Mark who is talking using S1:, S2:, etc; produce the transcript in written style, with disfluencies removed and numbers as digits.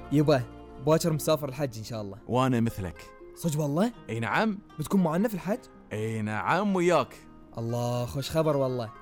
S1: يبا باكر مسافر الحج إن شاء الله.
S2: وانا مثلك.
S1: صدق والله؟
S2: اي نعم.
S1: بتكون معنا في الحج؟
S2: اي نعم وياك.
S1: الله خوش خبر والله.